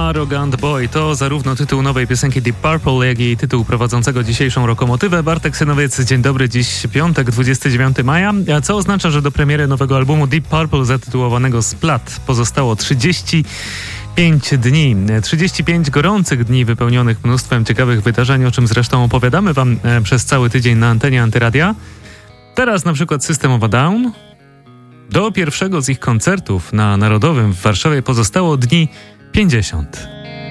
Arrogant Boy to zarówno tytuł nowej piosenki Deep Purple, jak i tytuł prowadzącego dzisiejszą Lokomotywę. Bartek Synowiec, dzień dobry, dziś piątek, 29 maja, co oznacza, że do premiery nowego albumu Deep Purple zatytułowanego Splat pozostało 35 dni. 35 gorących dni wypełnionych mnóstwem ciekawych wydarzeń, o czym zresztą opowiadamy wam przez cały tydzień na antenie Antyradia. Teraz na przykład System of a Down. Do pierwszego z ich koncertów na Narodowym w Warszawie pozostało dni 50.